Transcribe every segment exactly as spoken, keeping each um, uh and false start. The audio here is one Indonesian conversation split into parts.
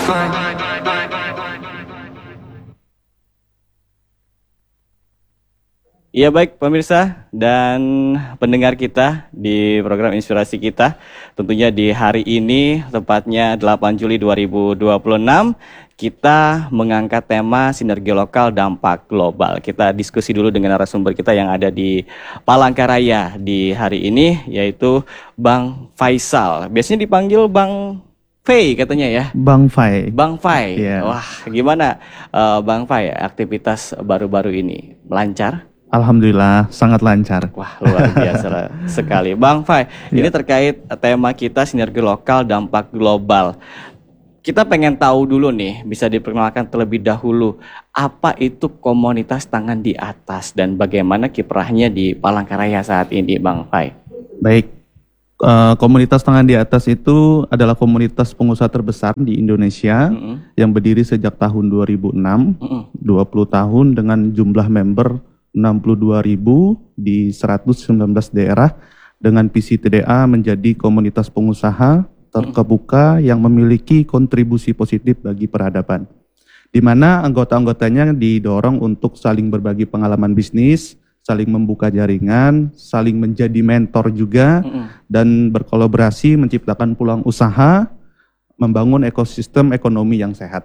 Iya baik pemirsa dan pendengar kita di program Inspirasi Kita. Tentunya di hari ini, tepatnya delapan Juli dua ribu dua puluh enam, kita mengangkat tema sinergi lokal dampak global. Kita diskusi dulu dengan narasumber kita yang ada di Palangkaraya di hari ini, yaitu Bang Faisal. Biasanya dipanggil Bang Fai katanya ya. Bang Fai. Bang Fai. Yeah. Wah, gimana uh, Bang Fai aktivitas baru-baru ini? Lancar? Alhamdulillah sangat lancar. Wah, luar biasa sekali. Bang Fai, yeah. Ini terkait tema kita sinergi lokal dampak global. Kita pengen tahu dulu nih, bisa diperkenalkan terlebih dahulu, apa itu komunitas tangan di atas dan bagaimana kiprahnya di Palangkaraya saat ini, Bang Fai? Baik, uh, komunitas tangan di atas itu adalah komunitas pengusaha terbesar di Indonesia mm-hmm. yang berdiri sejak tahun dua ribu enam, mm-hmm. dua puluh tahun dengan jumlah member enam puluh dua ribu di seratus sembilan belas daerah dengan visi T D A menjadi komunitas pengusaha terkebuka yang memiliki kontribusi positif bagi peradaban, di mana anggota-anggotanya didorong untuk saling berbagi pengalaman bisnis, saling membuka jaringan, saling menjadi mentor juga, mm-hmm. dan berkolaborasi menciptakan peluang usaha, membangun ekosistem ekonomi yang sehat.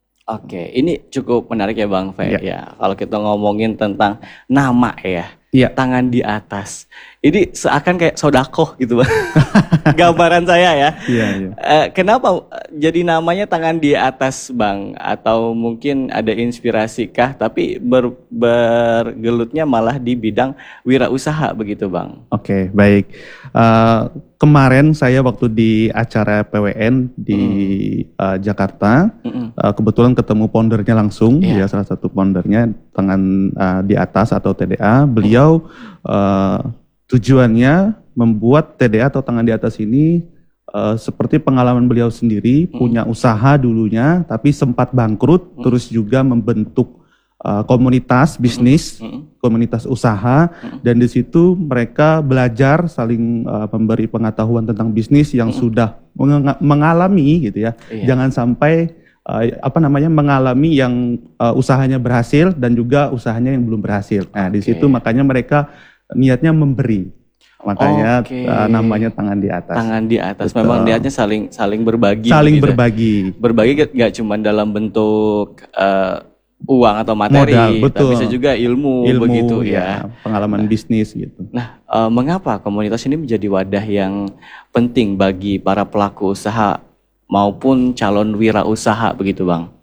Oke, ini cukup menarik ya Bang Fai. Ya. Ya, kalau kita ngomongin tentang nama ya, ya. Tangan di atas. Ini seakan kayak sodako gitu Bang. Gambaran saya ya. Iya, iya. Eh, kenapa jadi namanya tangan di atas Bang? Atau mungkin ada inspirasi kah? Tapi ber, bergelutnya malah di bidang wirausaha begitu Bang. Oke, baik. Uh, kemarin saya waktu di acara P W N di mm. uh, Jakarta, mm-mm. uh, kebetulan ketemu foundernya langsung, yeah. dia salah satu foundernya tangan uh, di atas atau T D A. Beliau uh, tujuannya membuat T D A atau tangan di atas ini uh, seperti pengalaman beliau sendiri, mm. punya usaha dulunya, tapi sempat bangkrut, mm. terus juga membentuk uh, komunitas bisnis, mm. komunitas usaha, mm. dan di situ mereka belajar saling uh, memberi pengetahuan tentang bisnis yang mm. sudah meng- mengalami gitu ya. Iya. Jangan sampai uh, apa namanya mengalami yang uh, usahanya berhasil dan juga usahanya yang belum berhasil. Nah, okay. di situ makanya mereka niatnya memberi. Makanya okay. uh, namanya tangan di atas. Tangan di atas. Betul. Memang niatnya saling saling berbagi. Saling gitu. berbagi. Berbagi gak cuma dalam bentuk uh, uang atau materi, modal, betul. tapi bisa juga ilmu, ilmu begitu ya, ya. Pengalaman nah, bisnis gitu. Nah, uh, mengapa komunitas ini menjadi wadah yang penting bagi para pelaku usaha maupun calon wirausaha begitu, Bang?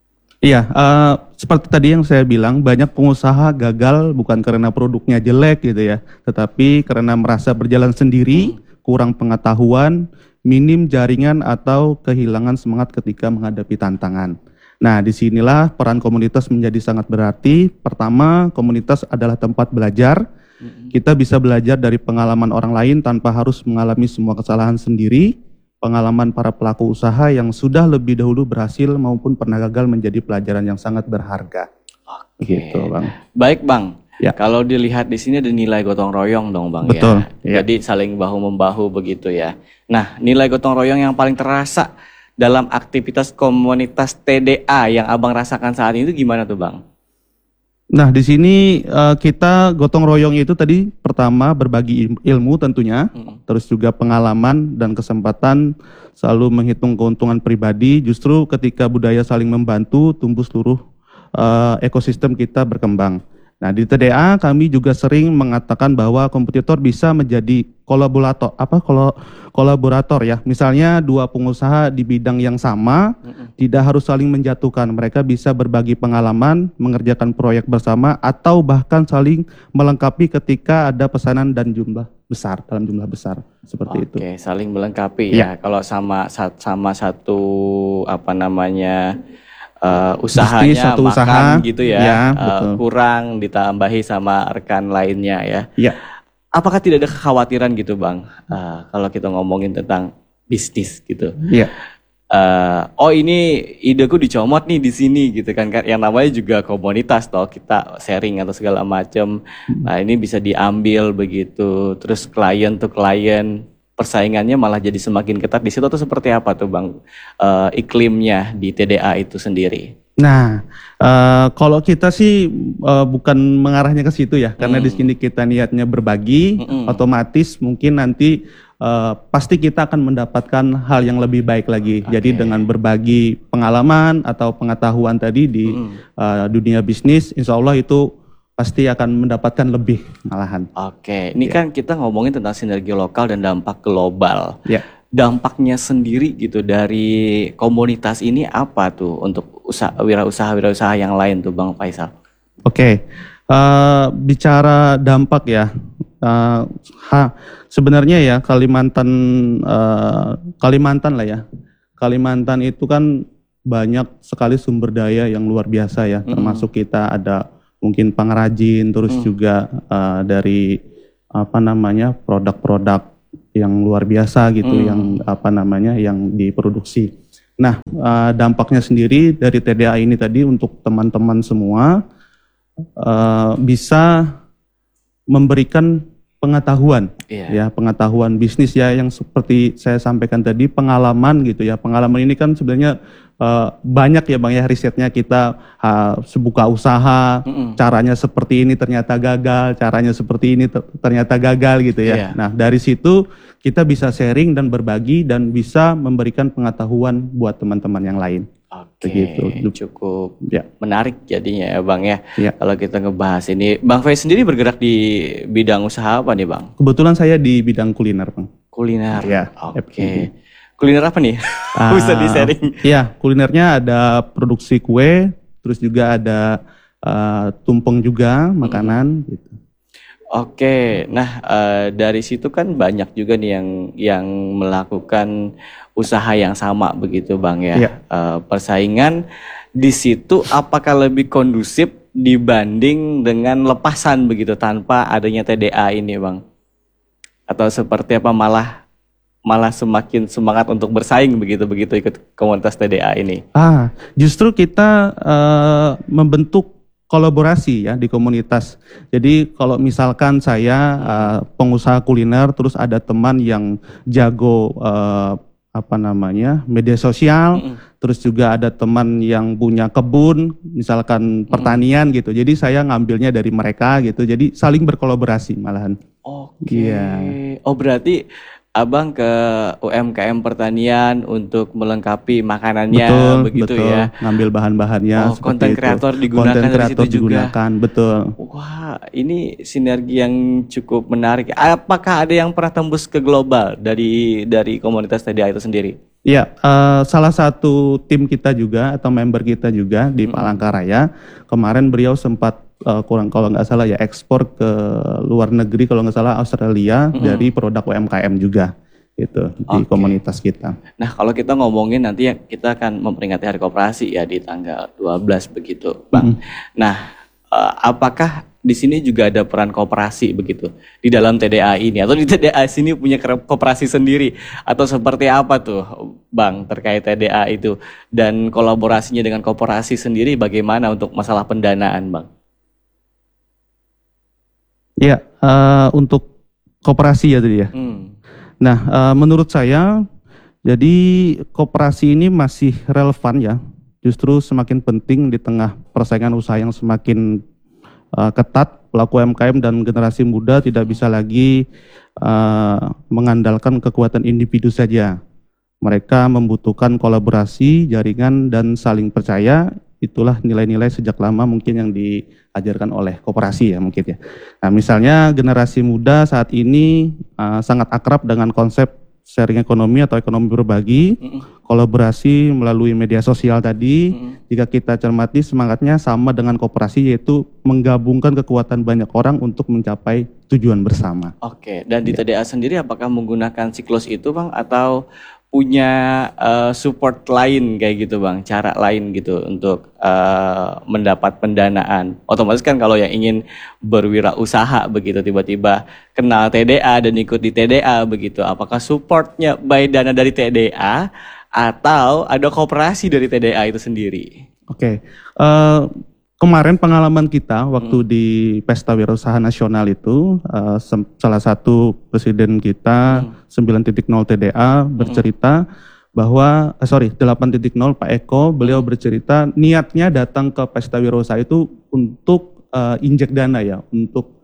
Iya, uh, seperti tadi yang saya bilang, banyak pengusaha gagal bukan karena produknya jelek gitu ya, tetapi karena merasa berjalan sendiri, hmm. kurang pengetahuan, minim jaringan atau kehilangan semangat ketika menghadapi tantangan. Nah, disinilah peran komunitas menjadi sangat berarti. Pertama, komunitas adalah tempat belajar. Mm-hmm. Kita bisa belajar dari pengalaman orang lain tanpa harus mengalami semua kesalahan sendiri. Pengalaman para pelaku usaha yang sudah lebih dahulu berhasil maupun pernah gagal menjadi pelajaran yang sangat berharga. Oke, gitu, Bang. Baik, Bang. Ya. Kalau dilihat di sini ada nilai gotong royong dong, Bang. Betul. Ya. Jadi saling bahu-membahu begitu ya. Nah, nilai gotong royong yang paling terasa dalam aktivitas komunitas T D A yang Abang rasakan saat ini itu gimana tuh Bang? Nah di sini uh, kita gotong royong itu tadi pertama berbagi ilmu tentunya, hmm. terus juga pengalaman dan kesempatan selalu menghitung keuntungan pribadi. Justru ketika budaya saling membantu tumbuh seluruh uh, ekosistem kita berkembang. Nah di T D A kami juga sering mengatakan bahwa kompetitor bisa menjadi kolaborator, apa kalau kolaborator ya. Misalnya dua pengusaha di bidang yang sama, mm-hmm. tidak harus saling menjatuhkan. Mereka bisa berbagi pengalaman, mengerjakan proyek bersama, atau bahkan saling melengkapi ketika ada pesanan dan jumlah besar, dalam jumlah besar seperti Oke, itu. Oke, saling melengkapi ya. ya. Kalau sama sama satu apa namanya? Uh, usahanya bisnis, satu makan usaha, gitu ya, ya uh, kurang ditambahi sama rekan lainnya ya. Ya. Apakah tidak ada kekhawatiran gitu Bang, uh, kalau kita ngomongin tentang bisnis gitu? Ya. Uh, oh ini ideku dicomot nih di sini gitu kan, yang namanya juga komunitas toh, kita sharing atau segala macam. Nah ini bisa diambil begitu, terus klien tuh klien persaingannya malah jadi semakin ketat di situ atau seperti apa tuh Bang uh, iklimnya di T D A itu sendiri? Nah, uh, kalau kita sih uh, bukan mengarahnya ke situ ya, karena hmm. di sini kita niatnya berbagi, hmm. otomatis mungkin nanti uh, pasti kita akan mendapatkan hal yang lebih baik lagi. Okay. Jadi dengan berbagi pengalaman atau pengetahuan tadi di hmm. uh, dunia bisnis, insya Allah itu pasti akan mendapatkan lebih malahan. Oke, ini yeah. kan kita ngomongin tentang sinergi lokal dan dampak global. Yeah. Dampaknya sendiri gitu dari komunitas ini apa tuh untuk usaha wirausaha wirausaha yang lain tuh Bang Faisal? Oke, okay. uh, bicara dampak ya, uh, ha, sebenarnya ya Kalimantan uh, Kalimantan lah ya, Kalimantan itu kan banyak sekali sumber daya yang luar biasa ya, mm-hmm. termasuk kita ada mungkin pengrajin, terus mm. juga uh, dari apa namanya produk-produk yang luar biasa gitu, hmm. yang apa namanya, yang diproduksi. Nah, uh, dampaknya sendiri dari T D A ini tadi untuk teman-teman semua uh, bisa memberikan pengetahuan, yeah. ya pengetahuan bisnis ya yang seperti saya sampaikan tadi, pengalaman gitu ya. Pengalaman ini kan sebenarnya uh, banyak ya Bang ya, risetnya kita uh, sebuka usaha, mm-mm. caranya seperti ini ternyata gagal, caranya seperti ini ter- ternyata gagal gitu ya. Yeah. Nah, dari situ kita bisa sharing dan berbagi dan bisa memberikan pengetahuan buat teman-teman yang lain. Oke, begitu. Cukup ya. Menarik jadinya ya Bang ya. Ya. Kalau kita ngebahas ini, Bang Faiz sendiri bergerak di bidang usaha apa nih Bang? Kebetulan saya di bidang kuliner Bang. Kuliner, ya. Oke. Okay. Kuliner apa nih? Uh, Bisa di-sharing. Iya, kulinernya ada produksi kue, terus juga ada uh, tumpeng juga, makanan hmm. gitu. Oke, nah uh, dari situ kan banyak juga nih yang yang melakukan usaha yang sama begitu Bang ya. Iya. Uh, persaingan di situ apakah lebih kondusif dibanding dengan lepasan begitu tanpa adanya T D A ini Bang? Atau seperti apa malah malah semakin semangat untuk bersaing begitu begitu ikut komunitas T D A ini? Ah, justru kita uh, membentuk kolaborasi ya di komunitas. Jadi kalau misalkan saya uh, pengusaha kuliner, terus ada teman yang jago uh, apa namanya media sosial, mm-hmm. terus juga ada teman yang punya kebun, misalkan pertanian mm-hmm. gitu. Jadi saya ngambilnya dari mereka gitu. Jadi saling berkolaborasi malahan. Oke. Okay. Yeah. Oh berarti Abang ke U M K M pertanian untuk melengkapi makanannya, betul, begitu betul. ya. Ngambil bahan-bahannya. Oh, konten kreator digunakan konten dari situ juga. Digunakan, betul. Wah, ini sinergi yang cukup menarik. Apakah ada yang pernah tembus ke global dari dari komunitas T D A itu sendiri? Iya, uh, salah satu tim kita juga atau member kita juga di mm-hmm. Palangkaraya kemarin beliau sempat uh, kurang kalau nggak salah ya ekspor ke luar negeri kalau nggak salah Australia mm-hmm. dari produk U M K M juga itu di okay. komunitas kita. Nah kalau kita ngomongin nanti ya kita akan memperingati Hari Koperasi ya di tanggal dua belas begitu Bang. Mm-hmm. Nah uh, apakah di sini juga ada peran koperasi begitu di dalam T D A ini atau di T D A sini punya koperasi sendiri atau seperti apa tuh Bang terkait T D A itu dan kolaborasinya dengan koperasi sendiri bagaimana untuk masalah pendanaan Bang? Ya uh, untuk koperasi ya tadi ya. Hmm. Nah uh, menurut saya jadi koperasi ini masih relevan ya, justru semakin penting di tengah persaingan usaha yang semakin Uh, ketat. Pelaku U M K M dan generasi muda tidak bisa lagi uh, mengandalkan kekuatan individu saja. Mereka membutuhkan kolaborasi, jaringan, dan saling percaya. Itulah nilai-nilai sejak lama mungkin yang diajarkan oleh koperasi ya mungkin ya. Nah misalnya generasi muda saat ini uh, sangat akrab dengan konsep sharing ekonomi atau ekonomi berbagi, mm-hmm. kolaborasi melalui media sosial tadi, mm-hmm. jika kita cermati semangatnya sama dengan koperasi yaitu menggabungkan kekuatan banyak orang untuk mencapai tujuan bersama. Oke, dan di ya. T D A sendiri apakah menggunakan siklus itu Bang atau punya uh, support lain kayak gitu Bang, cara lain gitu untuk uh, mendapat pendanaan? Otomatis kan kalau yang ingin berwirausaha begitu tiba-tiba kenal T D A dan ikut di T D A begitu, apakah supportnya by dana dari T D A atau ada koperasi dari T D A itu sendiri? Oke, okay. uh, kemarin pengalaman kita waktu Hmm. di Pesta Wirausaha Nasional itu, uh, sem- salah satu presiden kita Hmm. sembilan titik nol T D A bercerita bahwa, eh, sorry delapan titik nol Pak Eko, beliau bercerita niatnya datang ke Pesta Wirausaha itu untuk uh, injek dana ya, untuk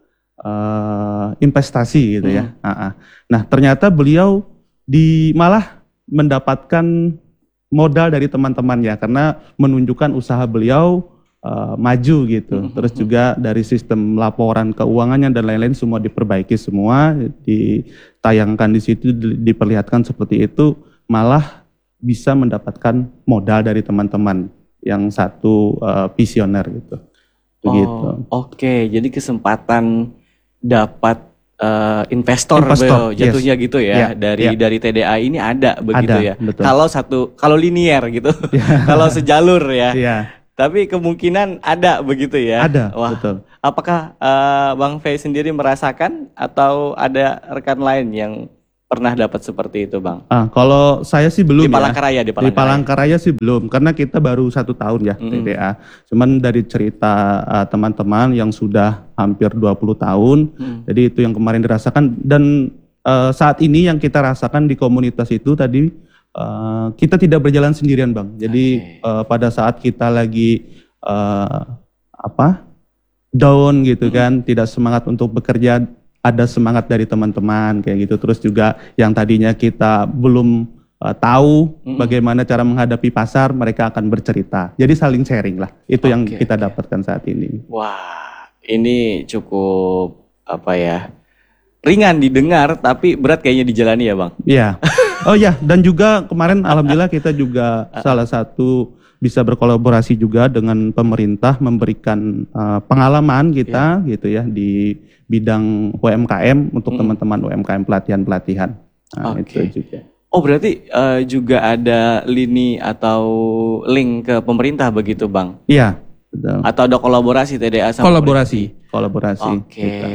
uh, investasi gitu ya. Ah, ah. Nah ternyata beliau di malah mendapatkan modal dari teman-temannya karena menunjukkan usaha beliau uh, maju gitu. Mhm, Terus mhm. juga dari sistem laporan keuangannya dan lain-lain semua diperbaiki semua, ditayangkan di situ, di- diperlihatkan seperti itu, malah bisa mendapatkan modal dari teman-teman yang satu uh, visioner gitu. Begitu. Oh, oke. Jadi kesempatan dapat eh, investor, Investor, Bel, jatuhnya yes. gitu ya, Ya, dari ya. dari T D A ini ada begitu Ada, ya. betul. Kalau satu, kalau linier gitu, kalau sejalur ya. Iya, Tapi kemungkinan ada begitu ya. ada, Wah, betul. apakah eh, Bang Fei sendiri merasakan atau ada rekan lain yang pernah dapat seperti itu, Bang? Ah, kalau saya sih belum Di ya. Palangkaraya, di Di Palangkaraya. Palangkaraya sih belum, karena kita baru satu tahun ya Mm-mm. T D A. Cuman dari cerita uh, teman-teman yang sudah hampir dua puluh tahun, Mm. jadi itu yang kemarin dirasakan. Dan uh, saat ini yang kita rasakan di komunitas itu tadi, uh, kita tidak berjalan sendirian Bang. Jadi Oke. uh, pada saat kita lagi uh, apa down gitu kan, tidak semangat untuk bekerja, ada semangat dari teman-teman kayak gitu. Terus juga yang tadinya kita belum uh, tahu Mm-mm. bagaimana cara menghadapi pasar, mereka akan bercerita. Jadi saling sharing lah. Itu yang Oke, kita oke. dapatkan saat ini. Wah, ini cukup apa ya? Ringan didengar tapi berat kayaknya dijalani ya, Bang. Iya. Oh ya, dan juga kemarin alhamdulillah kita juga salah satu bisa berkolaborasi juga dengan pemerintah, memberikan uh, pengalaman kita gitu ya di bidang U M K M untuk Mm-mm. teman-teman U M K M pelatihan-pelatihan. Nah, Oke. itu juga. Oh, berarti eh, juga ada lini atau link ke pemerintah begitu, Bang? Iya, betul. Atau ada kolaborasi T D A sama Kolaborasi, kolaborasi. Oke. kita.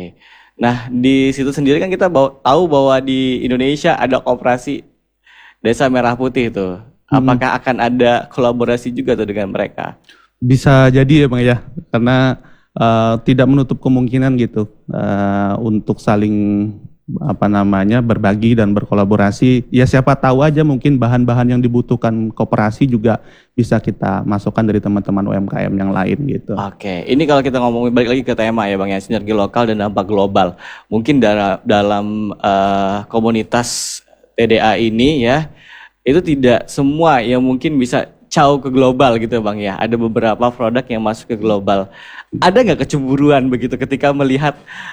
Nah, di situ sendiri kan kita bawa- tahu bahwa di Indonesia ada koperasi Desa Merah Putih tuh. Apakah akan ada kolaborasi juga tuh dengan mereka? Bisa jadi ya Bang ya, karena uh, tidak menutup kemungkinan gitu uh, untuk saling apa namanya berbagi dan berkolaborasi. Ya siapa tahu aja mungkin bahan-bahan yang dibutuhkan koperasi juga bisa kita masukkan dari teman-teman U M K M yang lain gitu. Oke, ini kalau kita ngomongin balik lagi ke tema ya Bang ya, sinergi lokal dan dampak global. Mungkin dalam dalam eh, komunitas T D A ini ya, itu tidak semua yang mungkin bisa caw ke global gitu Bang ya. Ada beberapa produk yang masuk ke global. Ada nggak kecemburuan begitu ketika melihat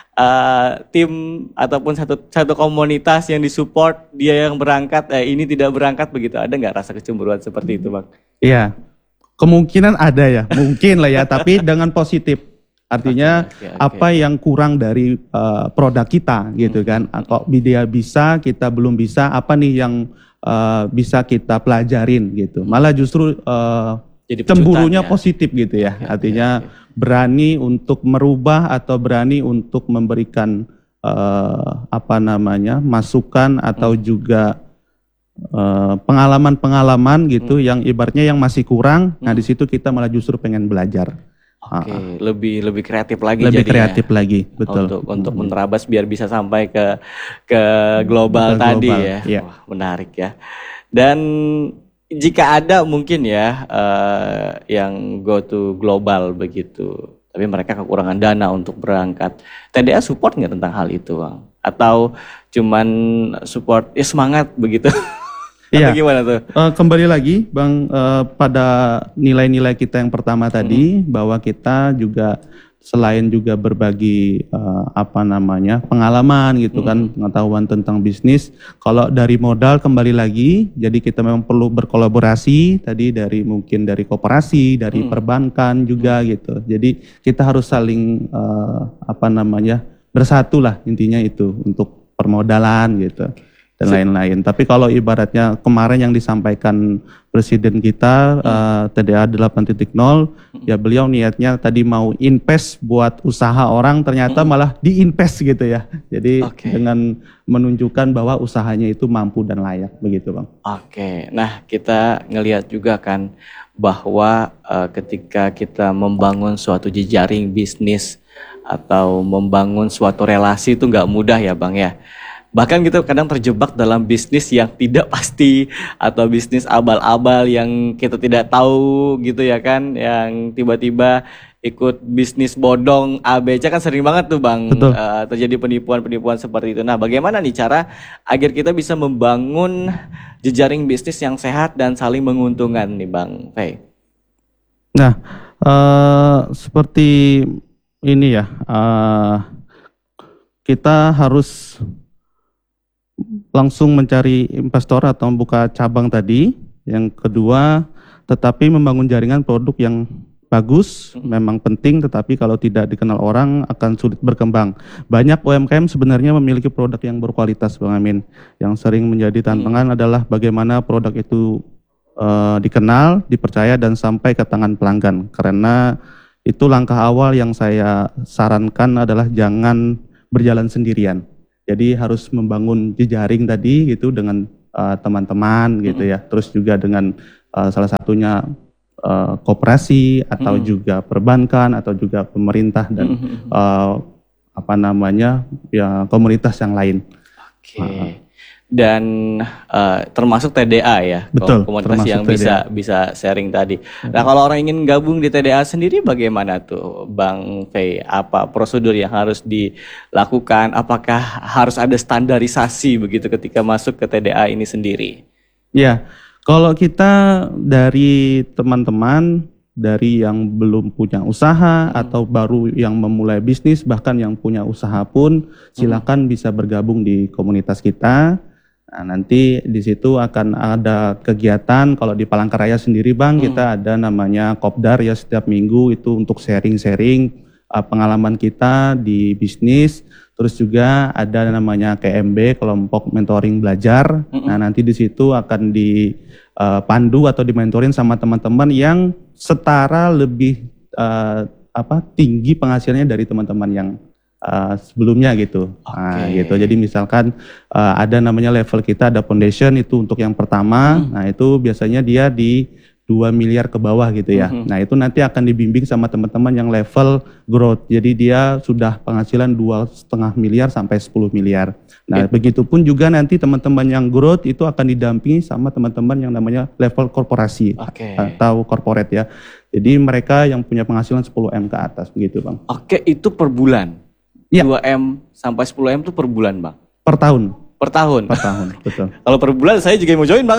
eh, tim ataupun satu satu komunitas yang disupport dia yang berangkat, eh, ini tidak berangkat begitu? Ada nggak rasa kecemburuan seperti itu Bang? Iya, kemungkinan ada ya, mungkin lah ya, tapi dengan positif. Artinya Oke, oke, oke. apa yang kurang dari uh, produk kita gitu kan. Kok dia bisa, kita belum bisa, apa nih yang uh, bisa kita pelajarin gitu. Malah justru uh, Jadi cemburunya pecutan ya. positif gitu ya. Oke, oke, Artinya oke. berani untuk merubah atau berani untuk memberikan uh, apa namanya masukan atau juga uh, pengalaman-pengalaman gitu yang ibaratnya yang masih kurang. Nah di situ kita malah justru pengen belajar. Oke, lebih lebih kreatif lagi Lebih jadinya. kreatif lagi, betul. Untuk untuk menerabas biar bisa sampai ke ke global Ke tadi global, ya. iya. Wah, menarik ya. Dan jika ada mungkin ya eh, yang go to global begitu, tapi mereka kekurangan dana untuk berangkat. T D A support nggak tentang hal itu, Bang? Atau cuman support ya semangat begitu? Atau Iya. gimana tuh? Eh, kembali lagi Bang eh, pada nilai-nilai kita yang pertama tadi bahwa kita juga selain juga berbagi eh, apa namanya pengalaman gitu kan, pengetahuan tentang bisnis. Kalau dari modal kembali lagi, jadi kita memang perlu berkolaborasi tadi dari mungkin dari koperasi, dari perbankan juga gitu. Jadi kita harus saling eh, apa namanya bersatu lah intinya itu untuk permodalan gitu. dan lain-lain. Tapi kalau ibaratnya kemarin yang disampaikan Presiden kita hmm. uh, T D A delapan titik nol, hmm. ya beliau niatnya tadi mau invest buat usaha orang, ternyata hmm. malah diinvest gitu ya. Jadi okay. dengan menunjukkan bahwa usahanya itu mampu dan layak begitu Bang. Oke, nah kita ngelihat juga kan bahwa uh, ketika kita membangun suatu jejaring bisnis atau membangun suatu relasi itu nggak mudah ya Bang ya. Bahkan kita kadang terjebak dalam bisnis yang tidak pasti atau bisnis abal-abal yang kita tidak tahu gitu ya kan, yang tiba-tiba ikut bisnis bodong A B C kan sering banget tuh Bang uh, terjadi penipuan-penipuan seperti itu. Nah, bagaimana nih cara agar kita bisa membangun jejaring bisnis yang sehat dan saling menguntungkan nih Bang Fei? Nah, uh, seperti ini ya, uh, kita harus langsung mencari investor atau membuka cabang tadi. Yang kedua, tetapi membangun jaringan produk yang bagus, memang penting, tetapi kalau tidak dikenal orang akan sulit berkembang. Banyak U M K M sebenarnya memiliki produk yang berkualitas Bang Amin. Yang sering menjadi tantangan hmm. adalah bagaimana produk itu uh, dikenal, dipercaya, dan sampai ke tangan pelanggan. Karena itu langkah awal yang saya sarankan adalah jangan berjalan sendirian. Jadi harus membangun jejaring tadi gitu dengan uh, teman-teman gitu ya. Terus juga dengan uh, salah satunya uh, koperasi atau mm. juga perbankan atau juga pemerintah dan mm. uh, apa namanya ya komunitas yang lain. Oke. Okay. Uh, dan uh, termasuk T D A ya, betul, komunitas yang T D A. bisa bisa sharing tadi. Nah, kalau orang ingin gabung di T D A sendiri bagaimana tuh Bang Fei? Apa prosedur yang harus dilakukan? Apakah harus ada standarisasi begitu ketika masuk ke T D A ini sendiri? Ya, kalau kita dari teman-teman dari yang belum punya usaha hmm. atau baru yang memulai bisnis, bahkan yang punya usaha pun silakan hmm. bisa bergabung di komunitas kita. Nah, nanti di situ akan ada kegiatan. Kalau di Palangkaraya sendiri Bang, hmm. kita ada namanya Kopdar ya, setiap minggu itu untuk sharing-sharing uh, pengalaman kita di bisnis. Terus juga ada namanya K M B, kelompok mentoring belajar. Hmm. Nah, nanti di situ akan dipandu uh, atau dimentorin sama teman-teman yang setara lebih uh, apa tinggi penghasilannya dari teman-teman yang Uh, sebelumnya gitu. Okay. Nah, gitu. Jadi misalkan uh, ada namanya level kita ada foundation itu untuk yang pertama. Hmm. Nah, itu biasanya dia di dua miliar ke bawah gitu ya. Hmm. Nah, itu nanti akan dibimbing sama teman-teman yang level growth. Jadi dia sudah penghasilan dua setengah miliar sampai sepuluh miliar. Nah, gitu. Begitupun juga nanti teman-teman yang growth itu akan didampingi sama teman-teman yang namanya level korporasi okay. atau corporate ya. Jadi mereka yang punya penghasilan sepuluh M ke atas begitu, Bang. Oke, itu per bulan. Ya. dua M sampai sepuluh M itu per bulan Bang? Per tahun. Per tahun? Per tahun, betul. Kalau per bulan saya juga mau join Bang.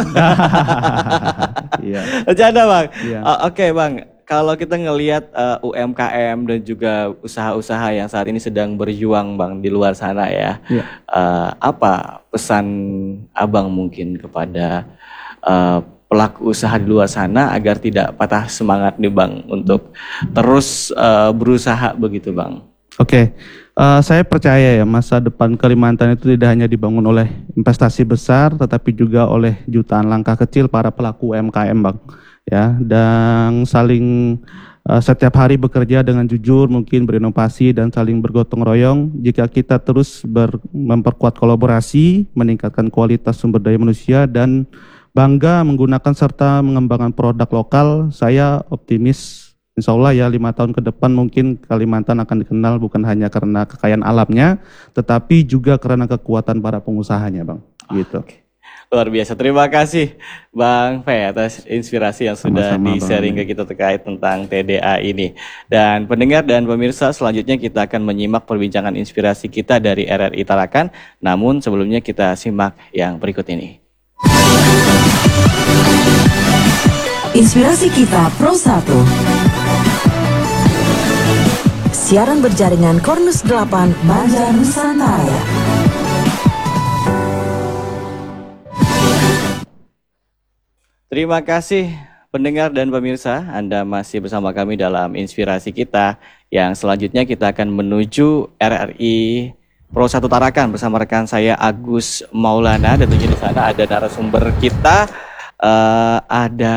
Iya. Bercanda Bang. Ya. Uh, Oke okay, Bang, kalau kita ngelihat uh, U M K M dan juga usaha-usaha yang saat ini sedang berjuang Bang di luar sana ya. Ya. Uh, apa pesan Abang mungkin kepada uh, pelaku usaha di luar sana agar tidak patah semangat nih Bang untuk terus uh, berusaha begitu Bang? Oke, okay. uh, saya percaya ya masa depan Kalimantan itu tidak hanya dibangun oleh investasi besar, tetapi juga oleh jutaan langkah kecil para pelaku U M K M Bang. Ya, dan saling uh, setiap hari bekerja dengan jujur, mungkin berinovasi dan saling bergotong royong. Jika kita terus ber, memperkuat kolaborasi, meningkatkan kualitas sumber daya manusia dan bangga menggunakan serta mengembangkan produk lokal, saya optimis. Insya Allah ya lima tahun ke depan mungkin Kalimantan akan dikenal bukan hanya karena kekayaan alamnya, tetapi juga karena kekuatan para pengusahanya Bang. Gitu. Oke. Luar biasa, terima kasih Bang Fei atas inspirasi yang sudah di-sharing ke kita terkait tentang T D A ini. Dan pendengar dan pemirsa, selanjutnya kita akan menyimak perbincangan inspirasi kita dari R R I Tarakan. Namun sebelumnya kita simak yang berikut ini. Inspirasi kita Pro satu. Siaran berjaringan Kornus delapan Banjar Nusantara. Terima kasih pendengar dan pemirsa, Anda masih bersama kami dalam inspirasi kita yang selanjutnya kita akan menuju R R I Pro satu Tarakan bersama rekan saya Agus Maulana, dan tentunya di sana ada narasumber kita, uh, ada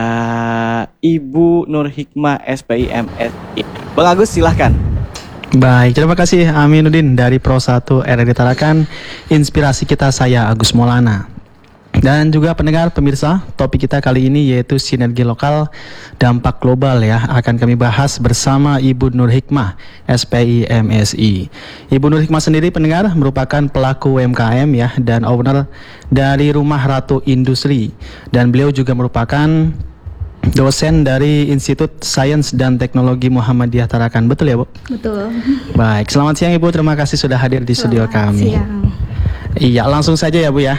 Ibu Nur Hikmah S P I M S I. Bang Agus, silahkan. Baik, terima kasih Aminuddin dari Pro satu R R D Tarakan. Inspirasi kita saya Agus Maulana. Dan juga pendengar pemirsa, topik kita kali ini yaitu sinergi lokal dampak global ya, akan kami bahas bersama Ibu Nur Hikmah S P I M S I. Ibu Nur Hikmah sendiri pendengar merupakan pelaku U M K M ya, dan owner dari Rumah Ratu Industri, dan beliau juga merupakan dosen dari Institut Sains dan Teknologi Muhammadiyah Tarakan. Betul ya, Bu? Betul. Baik, selamat siang Ibu, terima kasih sudah hadir di studio Selamat kami. Siang. Iya, langsung saja ya Bu ya.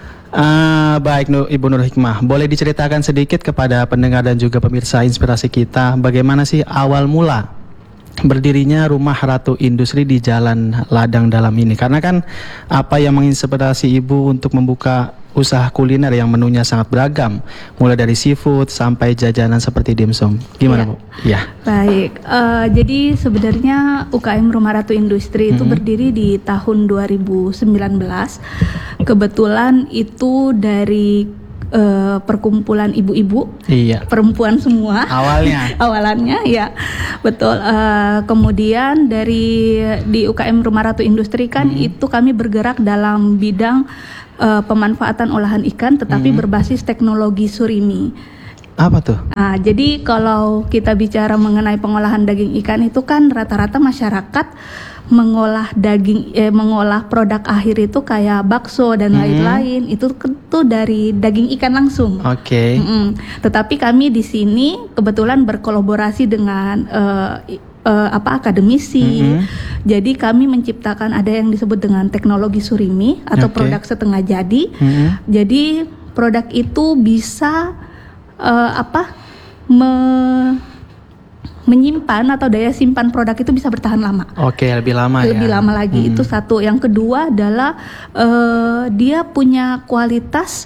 Uh, baik Nur, Ibu Nur Hikmah, boleh diceritakan sedikit kepada pendengar dan juga pemirsa inspirasi kita, bagaimana sih awal mula berdirinya Rumah Ratu Industri di Jalan Ladang Dalam ini? Karena kan apa yang menginspirasi Ibu untuk membuka usaha kuliner yang menunya sangat beragam, mulai dari seafood sampai jajanan seperti dimsum. Gimana, ya. Bu? Ya. Baik, uh, jadi sebenarnya U K M Rumah Ratu Industri itu mm-hmm. berdiri di tahun dua ribu sembilan belas. Kebetulan itu dari Uh, perkumpulan ibu-ibu, iya. perempuan semua. Awalnya, awalannya, ya betul. Uh, kemudian dari di U K M Rumah Ratu Industri kan hmm. itu kami bergerak dalam bidang uh, pemanfaatan olahan ikan, tetapi hmm. berbasis teknologi surimi. Apa tuh? Nah, jadi kalau kita bicara mengenai pengolahan daging ikan itu kan rata-rata masyarakat mengolah daging, eh, mengolah produk akhir itu kayak bakso dan mm-hmm. lain-lain itu itu dari daging ikan langsung. Oke. Okay. Mm-hmm. Tetapi kami di sini kebetulan berkolaborasi dengan uh, uh, apa akademisi. Mm-hmm. Jadi kami menciptakan ada yang disebut dengan teknologi surimi atau okay. produk setengah jadi. Mm-hmm. Jadi produk itu bisa uh, apa me menyimpan atau daya simpan produk itu bisa bertahan lama. Oke, lebih lama lebih ya. Lebih lama lagi, hmm. itu satu. Yang kedua adalah uh, dia punya kualitas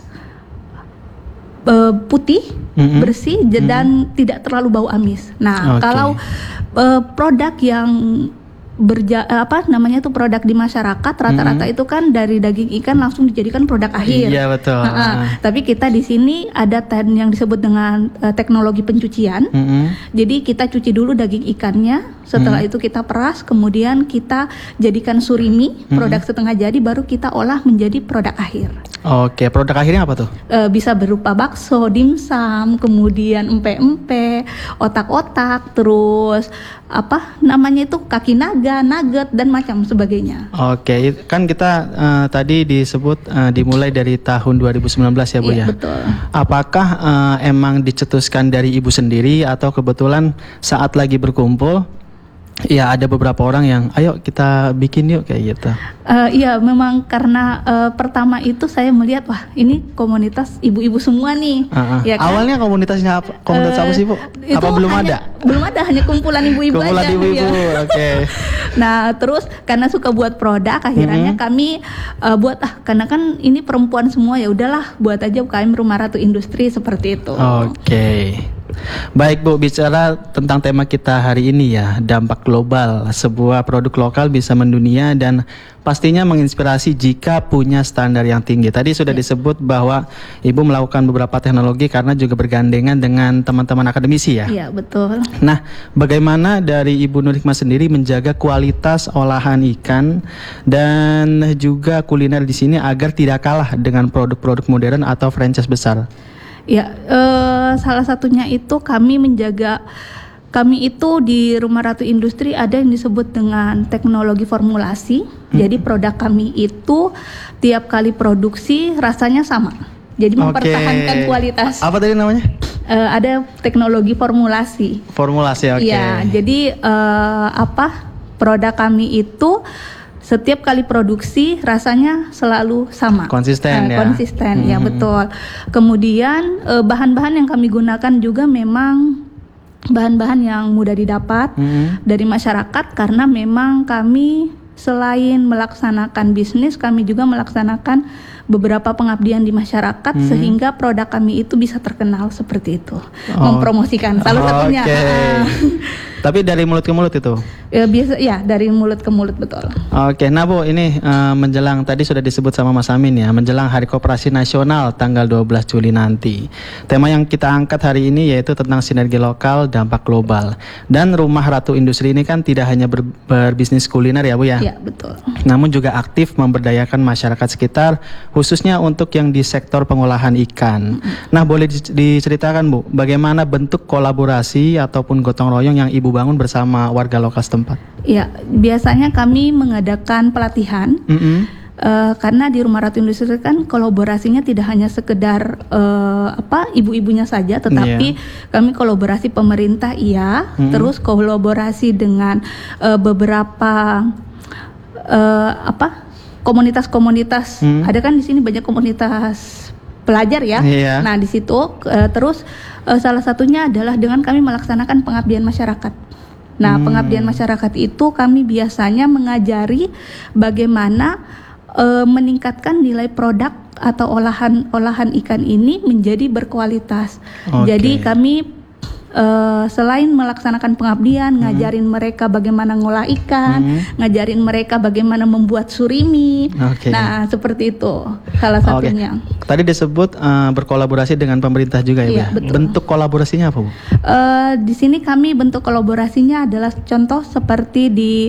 uh, putih, hmm. bersih dan hmm. tidak terlalu bau amis. Nah, okay. kalau uh, produk yang berja apa namanya itu produk di masyarakat rata-rata mm-hmm. itu kan dari daging ikan langsung dijadikan produk akhir. Iya betul. Nah, tapi kita di sini ada ten yang disebut dengan uh, teknologi pencucian. Mm-hmm. Jadi kita cuci dulu daging ikannya, setelah mm-hmm. itu kita peras, kemudian kita jadikan surimi, mm-hmm. produk setengah jadi, baru kita olah menjadi produk akhir. Oke, produk akhirnya apa tuh? Uh, bisa berupa bakso, dimsum, kemudian empe-empe, otak-otak, terus apa namanya itu kaki naga, nugget dan macam sebagainya. Oke, kan kita uh, tadi disebut uh, dimulai dari tahun dua ribu sembilan belas ya Bu iya, ya. Betul. Apakah uh, emang dicetuskan dari Ibu sendiri atau kebetulan saat lagi berkumpul ya ada beberapa orang yang ayo kita bikin yuk kayak gitu? Uh, iya memang karena uh, pertama itu saya melihat wah ini komunitas ibu-ibu semua nih. Uh-uh. Ya kan? Awalnya komunitasnya apa? Komunitas uh, apa sih Bu? Apa belum hanya, ada? Belum ada, hanya kumpulan ibu-ibu kumpulan aja. Kumpulan ibu-ibu, ya. Oke. Okay. Nah terus karena suka buat produk akhirnya mm-hmm. kami uh, buat ah karena kan ini perempuan semua ya udahlah buat aja U K M Rumah Ratu Industri seperti itu. Oke. Okay. Baik Bu, bicara tentang tema kita hari ini ya, dampak global. Sebuah produk lokal bisa mendunia dan pastinya menginspirasi jika punya standar yang tinggi. Tadi sudah ya. disebut bahwa Ibu melakukan beberapa teknologi karena juga bergandengan dengan teman-teman akademisi ya? Iya, betul. Nah, bagaimana dari Ibu Nur Hikmah sendiri menjaga kualitas olahan ikan dan juga kuliner di sini agar tidak kalah dengan produk-produk modern atau franchise besar? Ya, eh, salah satunya itu kami menjaga, kami itu di Rumah Ratu Industri ada yang disebut dengan teknologi formulasi. Hmm. Jadi produk kami itu tiap kali produksi rasanya sama. Jadi mempertahankan okay. kualitas. Apa tadi namanya? Eh, ada teknologi formulasi. Formulasi, oke. Okay. Ya, jadi eh, apa produk kami itu setiap kali produksi rasanya selalu sama. Konsisten uh, ya. Konsisten, hmm. ya betul. Kemudian uh, bahan-bahan yang kami gunakan juga memang bahan-bahan yang mudah didapat hmm. dari masyarakat karena memang kami selain melaksanakan bisnis, kami juga melaksanakan beberapa pengabdian di masyarakat hmm. sehingga produk kami itu bisa terkenal seperti itu. Oh. Mempromosikan salah satunya. Okay. Tapi dari mulut ke mulut itu? Ya, biasa ya dari mulut ke mulut, betul. Oke, nah Bu, ini uh, menjelang tadi sudah disebut sama Mas Amin ya, menjelang Hari Koperasi Nasional tanggal dua belas Juli nanti. Tema yang kita angkat hari ini yaitu tentang sinergi lokal, dampak global. Dan Rumah Ratu Industri ini kan tidak hanya ber, berbisnis kuliner ya Bu ya? Iya, betul. Namun juga aktif memberdayakan masyarakat sekitar, khususnya untuk yang di sektor pengolahan ikan. Mm-hmm. Nah, boleh diceritakan Bu, bagaimana bentuk kolaborasi ataupun gotong royong yang Ibu bangun bersama warga lokal setempat? Ya, biasanya kami mengadakan pelatihan, mm-hmm. uh, karena di Rumah Ratu Industri kan kolaborasinya tidak hanya sekedar uh, apa ibu-ibunya saja, tetapi yeah. kami kolaborasi pemerintah iya, mm-hmm. terus kolaborasi dengan uh, beberapa uh, apa komunitas-komunitas. Mm-hmm. Ada kan di sini banyak komunitas pelajar ya. Yeah. Nah di situ uh, terus uh, salah satunya adalah dengan kami melaksanakan pengabdian masyarakat. Nah, hmm. pengabdian masyarakat itu kami biasanya mengajari bagaimana uh, meningkatkan nilai produk atau olahan olahan ikan ini menjadi berkualitas. Okay. Jadi kami uh, selain melaksanakan pengabdian, hmm. ngajarin mereka bagaimana ngolah ikan, hmm. ngajarin mereka bagaimana membuat surimi. Okay. Nah, seperti itu salah satunya. Okay. Tadi disebut uh, berkolaborasi dengan pemerintah juga ya, Bu? Iya, bentuk kolaborasinya apa, Bu? Uh, di sini kami bentuk kolaborasinya adalah contoh seperti di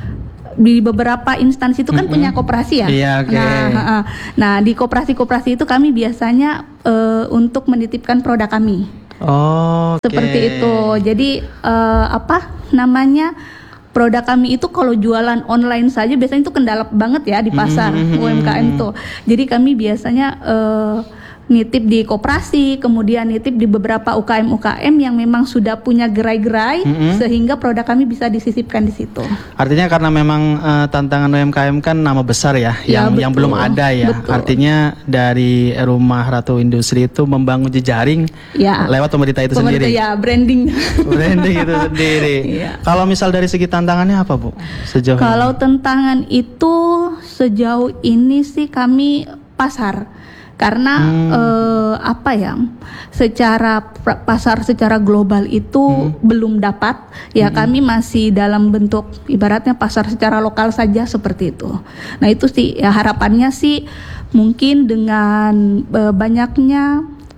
di beberapa instansi itu kan mm-hmm. punya koperasi ya. Iya, okay. Nah, uh, nah di koperasi-koperasi itu kami biasanya uh, untuk menitipkan produk kami. Oh, okay. Seperti itu. Jadi uh, apa namanya? Produk kami itu kalau jualan online saja biasanya itu kendala banget ya di pasar mm-hmm. U M K M tuh. Jadi kami biasanya uh, nitip di koperasi, kemudian nitip di beberapa U K M U K M yang memang sudah punya gerai-gerai mm-hmm. sehingga produk kami bisa disisipkan di situ. Artinya karena memang uh, tantangan U M K M kan nama besar ya, ya yang betul. yang belum ada ya. Betul. Artinya dari Rumah Ratu Industri itu membangun jejaring ya. lewat pemerintah itu pemerintah, sendiri. Ya, branding. Branding itu sendiri. Ya. Kalau misal dari segi tantangannya apa, Bu? Sejauh Kalau ini? tantangan itu sejauh ini sih kami pasar. Karena hmm. eh, apa ya, secara pasar secara global itu hmm. belum dapat ya hmm. kami masih dalam bentuk ibaratnya pasar secara lokal saja seperti itu. Nah itu sih ya harapannya sih mungkin dengan eh, banyaknya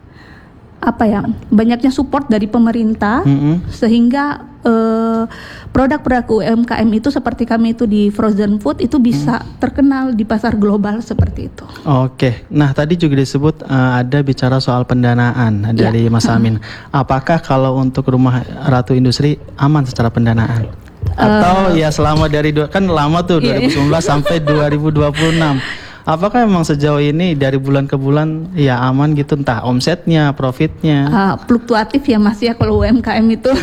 apa ya banyaknya support dari pemerintah hmm. sehingga eh, produk-produk U M K M itu seperti kami itu di frozen food itu bisa hmm. terkenal di pasar global seperti itu. Oke, nah tadi juga disebut uh, ada bicara soal pendanaan ya. dari Mas Amin. Apakah kalau untuk Rumah Ratu Industri aman secara pendanaan? Atau uh, ya selama dari kan lama tuh iya, dua ribu sembilan belas iya. sampai dua ribu dua puluh enam. Apakah memang sejauh ini dari bulan ke bulan ya aman gitu, entah omsetnya, profitnya? Uh, fluktuatif ya Mas ya kalau U M K M itu.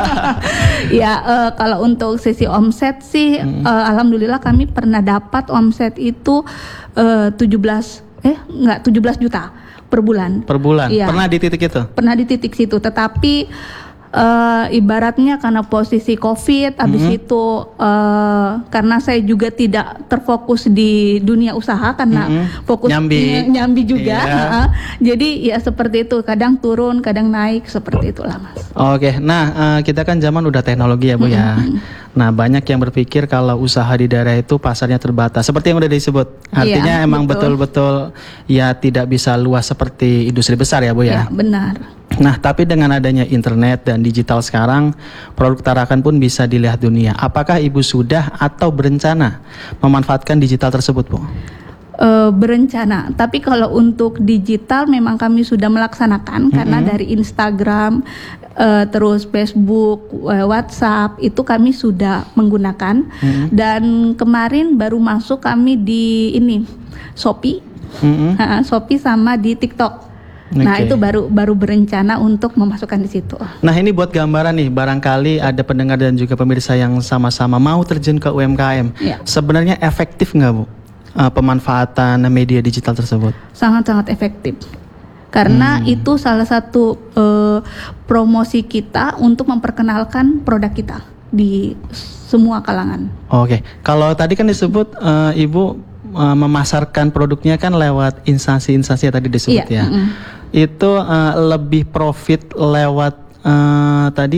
Ya uh, kalau untuk sisi omset sih, hmm. uh, alhamdulillah kami pernah dapat omset itu uh, tujuh belas eh enggak tujuh belas juta per bulan. Per bulan. Ya. Pernah di titik itu? Pernah di titik situ, tetapi Uh, ibaratnya karena posisi COVID, habis mm-hmm. itu uh, karena saya juga tidak terfokus di dunia usaha karena mm-hmm. fokus nyambi, nyambi juga, yeah. uh, jadi ya seperti itu, kadang turun, kadang naik seperti itulah Mas. Oke, okay. nah uh, kita kan zaman udah teknologi ya Bu mm-hmm. ya. Nah banyak yang berpikir kalau usaha di daerah itu pasarnya terbatas, seperti yang udah disebut. Artinya yeah, emang betul. betul-betul ya tidak bisa luas seperti industri besar ya Bu ya. Ya benar. Nah, tapi dengan adanya internet dan digital sekarang, produk Tarakan pun bisa dilihat dunia. Apakah Ibu sudah atau berencana memanfaatkan digital tersebut, Bu? Uh, berencana, tapi kalau untuk digital memang kami sudah melaksanakan mm-hmm. karena dari Instagram, uh, terus Facebook, uh, WhatsApp itu kami sudah menggunakan mm-hmm. dan kemarin baru masuk kami di ini Shopee, mm-hmm. uh, Shopee sama di TikTok. Okay. Nah itu baru baru berencana untuk memasukkan di situ. Nah ini buat gambaran nih, barangkali ada pendengar dan juga pemirsa yang sama-sama mau terjun ke U M K M. Ya. Sebenarnya efektif nggak Bu uh, pemanfaatan media digital tersebut? Sangat-sangat efektif. Karena hmm. itu salah satu uh, promosi kita untuk memperkenalkan produk kita di semua kalangan. Oke, okay. Kalau tadi kan disebut uh, Ibu uh, memasarkan produknya kan lewat instansi-instansi yang tadi disebut iya. ya. Mm-hmm. Itu uh, lebih profit lewat uh, tadi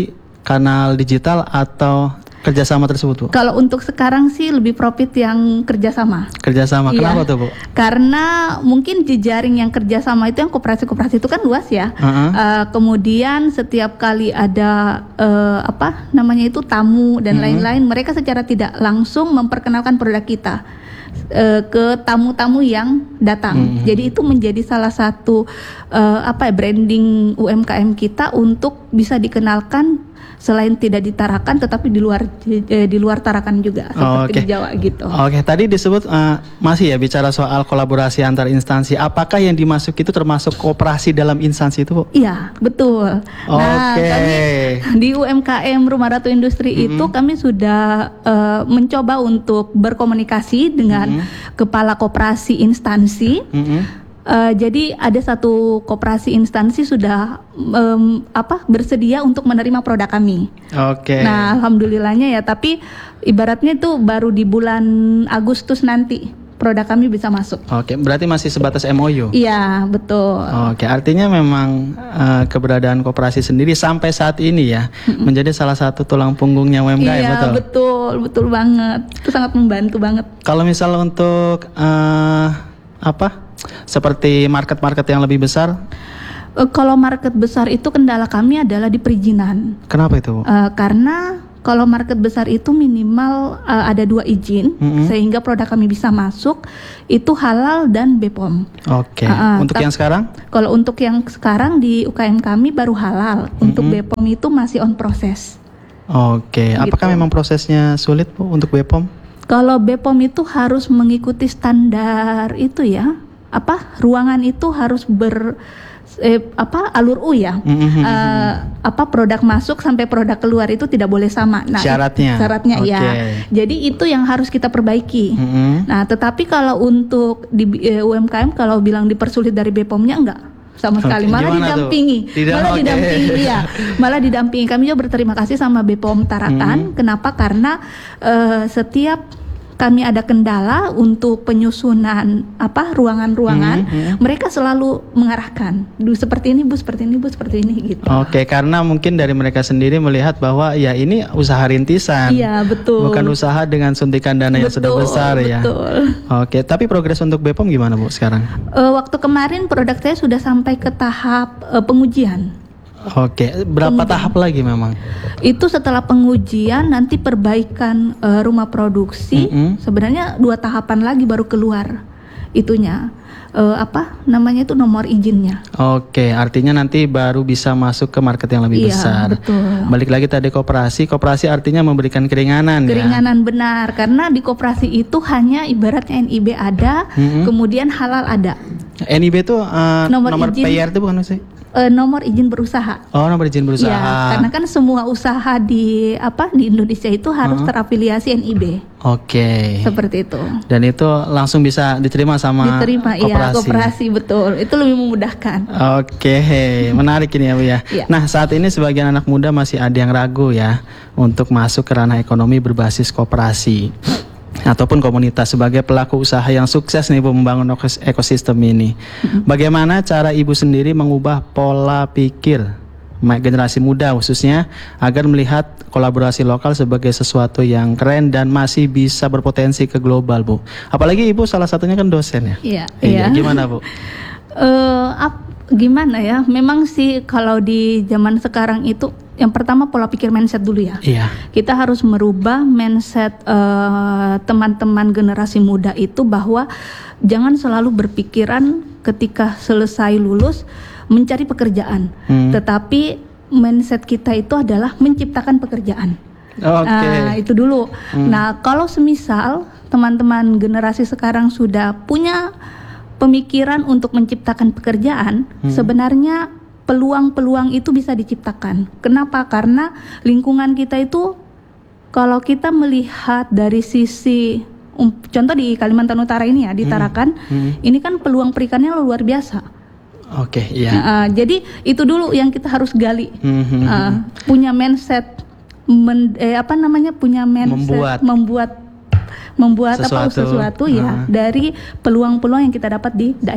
kanal digital atau kerjasama tersebut, Bu? Kalau untuk sekarang sih lebih profit yang kerjasama. Kerjasama, Iya. kenapa tuh, Bu? Karena mungkin jejaring yang kerjasama itu yang koperasi-koperasi itu kan luas ya. Uh-huh. Uh, kemudian setiap kali ada uh, apa namanya itu tamu dan Mhm. lain-lain, mereka secara tidak langsung memperkenalkan produk kita uh, ke tamu-tamu yang datang. Mhm. Jadi itu menjadi salah satu uh, apa ya, branding U M K M kita untuk bisa dikenalkan selain tidak di Tarakan tetapi di luar eh, di luar Tarakan juga Oh, seperti oke. di Jawa gitu. Oke, tadi disebut uh, masih ya bicara soal kolaborasi antar instansi. Apakah yang dimasuk itu termasuk kooperasi dalam instansi itu, Bu? Iya, betul. Nah, Oke. kami di U M K M Rumah Ratu Industri Mm-hmm. itu kami sudah uh, mencoba untuk berkomunikasi dengan Mm-hmm. kepala koperasi instansi. Mm-mm. Uh, jadi ada satu koperasi instansi sudah um, apa bersedia untuk menerima produk kami. Oke. Nah, alhamdulillahnya ya. Tapi ibaratnya itu baru di bulan Agustus nanti produk kami bisa masuk. Oke, berarti masih sebatas M O U. Iya, betul. Oke, artinya memang uh, keberadaan koperasi sendiri sampai saat ini ya menjadi salah satu tulang punggungnya U M K M, Iya, betul. betul, betul banget. Itu sangat membantu banget. Kalau misal untuk uh, apa? Seperti market-market yang lebih besar, Eh, kalau market besar itu kendala kami adalah di perizinan. kenapa itu, Bu? Eh, karena kalau market besar itu minimal eh, ada dua izin Mm-mm. sehingga produk kami bisa masuk itu halal dan B P O M. Oke. Ah, ah, Untuk tap- yang sekarang? Kalau untuk yang sekarang di U K M kami baru halal, untuk B P O M itu masih on proses. Oke. Apakah Gitu. memang prosesnya sulit, Bu, untuk B P O M? Kalau B P O M itu harus mengikuti standar itu ya, apa ruangan itu harus ber eh, apa alur U ya. Mhm. Eh, apa produk masuk sampai produk keluar itu tidak boleh sama. Nah, Syaratnya? Syaratnya ya. Oke. Jadi itu yang harus kita perbaiki. Mhm. Nah, tetapi kalau untuk di eh, U M K M kalau bilang dipersulit dari B P O M-nya enggak sama sekali, Oke, malah gimana tuh? didampingi, Didam- malah oke. didampingi, ya, malah didampingi. Kami juga berterima kasih sama B P O M Tarakan. Hmm. Kenapa? Karena eh, setiap kami ada kendala untuk penyusunan apa ruangan-ruangan, Hmm, hmm. mereka selalu mengarahkan, "Du seperti ini bu, seperti ini bu, seperti ini," gitu. Oke, karena mungkin dari mereka sendiri melihat bahwa ya ini usaha rintisan. Iya, betul. Bukan usaha dengan suntikan dana yang sudah Betul, besar ya. betul. Oke, tapi progres untuk B P O M gimana, Bu, sekarang? Eh, waktu kemarin produk saya sudah sampai ke tahap eh, pengujian. Oke, berapa Kemudian- tahap lagi memang? Itu setelah pengujian nanti perbaikan eh, rumah produksi. Mm-mm. Sebenarnya dua tahapan lagi baru keluar itunya. Eh, apa namanya itu nomor izinnya. Oke, artinya nanti baru bisa masuk ke market yang lebih Iya, besar. betul. Balik lagi tadi koperasi, koperasi artinya memberikan keringanan, ya. Keringanan benar karena di koperasi itu hanya ibaratnya N I B ada, Mm-mm. kemudian halal ada. N I B itu eh, Nomor nomor, izin. P R itu bukan sih? Eh, nomor izin berusaha. Oh, nomor izin berusaha. Ya, karena kan semua usaha di apa di Indonesia itu harus Uh-huh. terafiliasi N I B. Oke. Seperti itu. Dan itu langsung bisa diterima sama Diterima iya koperasi. koperasi betul. Itu lebih memudahkan. Oke, menarik ini ya, Bu ya. Iya. Nah, saat ini sebagian anak muda masih ada yang ragu ya untuk masuk ke ranah ekonomi berbasis koperasi ataupun komunitas sebagai pelaku usaha yang sukses nih Bu membangun ekos- ekosistem ini. Bagaimana cara Ibu sendiri mengubah pola pikir ma- generasi muda khususnya agar melihat kolaborasi lokal sebagai sesuatu yang keren dan masih bisa berpotensi ke global, Bu? Apalagi Ibu salah satunya kan dosen ya. Iya, Iya, iya. gimana, Bu? Eh, ap- gimana ya? Memang sih kalau di zaman sekarang itu yang pertama pola pikir mindset dulu ya. Iya. Kita harus merubah mindset eh, teman-teman generasi muda itu bahwa jangan selalu berpikiran ketika selesai lulus mencari pekerjaan, Hmm. tetapi mindset kita itu adalah menciptakan pekerjaan. Oke. Nah, itu dulu. Nah, kalau semisal teman-teman generasi sekarang sudah punya pemikiran untuk menciptakan pekerjaan, sebenarnya peluang-peluang itu bisa diciptakan. Kenapa? Karena lingkungan kita itu kalau kita melihat dari sisi um, contoh di Kalimantan Utara ini ya, di Tarakan, ini kan peluang perikannya luar biasa. Oke, iya. Uh, jadi itu dulu yang kita harus gali. Mhm. Uh, punya mindset men, eh, apa namanya punya mindset Membuat. membuat membuat apa Sesuatu. sesuatu ya Ah. dari peluang-peluang yang kita dapat di daerah.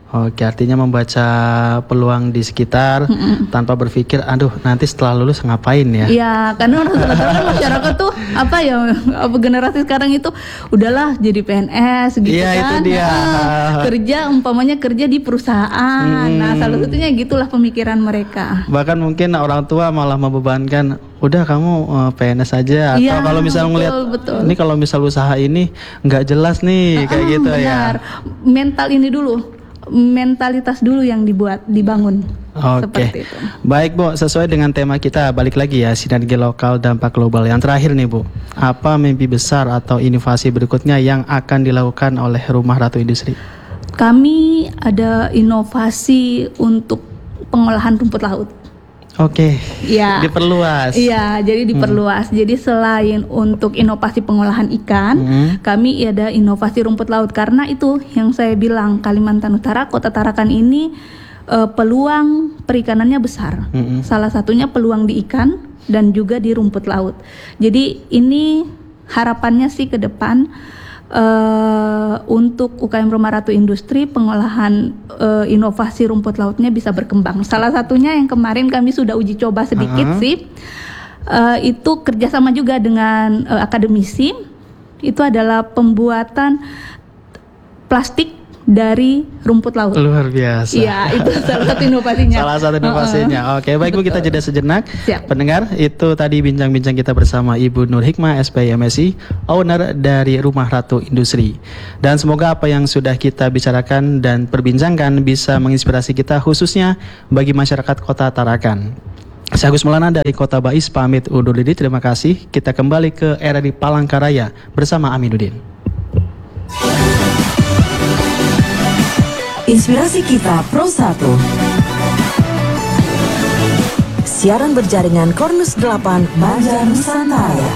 Oke, artinya membaca peluang di sekitar mm-mm. tanpa berpikir, aduh nanti setelah lulus ngapain ya? Iya, karena rata-rata kan masyarakat tuh apa ya, apa generasi sekarang itu udahlah jadi P N S gitu ya, kan, itu dia. Nah, kerja umpamanya kerja di perusahaan, hmm. nah salah satunya gitulah pemikiran mereka. Bahkan mungkin orang tua malah membebankan, udah kamu uh, P N S aja, atau ya, kalau misal ngelihat ini kalau misal usaha ini nggak jelas nih uh, kayak uh, gitu benar. ya. Mental ini dulu. Mentalitas dulu yang dibuat, dibangun. Oke, okay. Baik Bu, sesuai dengan tema kita, balik lagi ya, sinergi lokal dampak global. Yang terakhir nih Bu, apa mimpi besar atau inovasi berikutnya yang akan dilakukan oleh Rumah Ratu Industri? Kami ada inovasi untuk pengolahan rumput laut. Oke, okay. Ya. Diperluas. Iya, jadi diperluas. Hmm. Jadi selain untuk inovasi pengolahan ikan, hmm. kami ada inovasi rumput laut. Karena itu yang saya bilang, Kalimantan Utara, Kota Tarakan ini uh, peluang perikanannya besar. Hmm. Salah satunya peluang di ikan dan juga di rumput laut. Jadi ini harapannya sih ke depan uh, untuk U K M Rumah Ratu Industri, pengolahan uh, inovasi rumput lautnya bisa berkembang. Salah satunya yang kemarin kami sudah uji coba sedikit uh-huh. sih, uh, itu kerjasama juga dengan uh, akademisi. Itu adalah pembuatan plastik dari rumput laut. Luar biasa. Iya, itu salah satu inovasinya. Salah satu inovasinya. Uh-uh. Oke, baik Bu, kita jeda sejenak. Siap. Pendengar, itu tadi bincang-bincang kita bersama Ibu Nur Hikmah S P I M S I, owner dari Rumah Ratu Industri. Dan semoga apa yang sudah kita bicarakan dan perbincangkan bisa menginspirasi kita, khususnya bagi masyarakat Kota Tarakan. Saya Agus Maulana dari Kota Bais pamit undur diri. Terima kasih. Kita kembali ke R R I Palangkaraya bersama Aminuddin. Inspirasi kita Pro satu. Siaran berjaringan Kornus delapan Banjar Nusantara.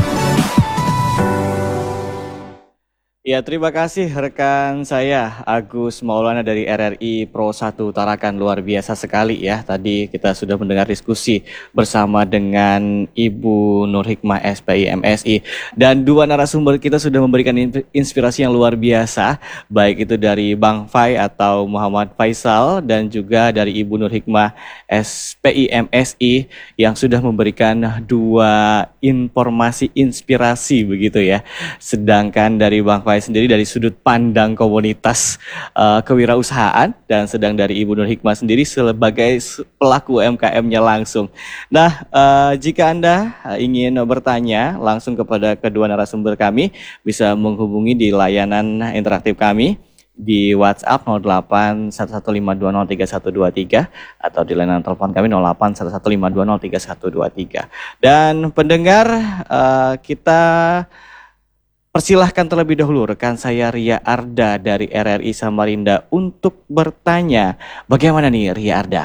Ya, terima kasih rekan saya Agus Maulana dari R R I Pro satu Tarakan. Luar biasa sekali ya. Tadi kita sudah mendengar diskusi bersama dengan Ibu Nur Hikmah S P I M S I. Dan dua narasumber kita sudah memberikan inspirasi yang luar biasa. Baik itu dari Bang Fai atau Muhammad Faisal dan juga dari Ibu Nur Hikmah S P I M S I yang sudah memberikan dua informasi inspirasi begitu ya. Sedangkan dari Bang Fai sendiri dari sudut pandang komunitas uh, kewirausahaan, dan sedang dari Ibu Nur Hikmah sendiri sebagai pelaku U M K M-nya langsung. Nah, uh, jika Anda ingin bertanya langsung kepada kedua narasumber kami, bisa menghubungi di layanan interaktif kami di WhatsApp nol delapan satu satu lima dua nol tiga satu dua tiga atau di layanan telepon kami nol delapan satu satu lima dua nol tiga satu dua tiga. Dan pendengar, uh, kita persilahkan terlebih dahulu rekan saya Ria Arda dari R R I Samarinda untuk bertanya. Bagaimana nih Ria Arda?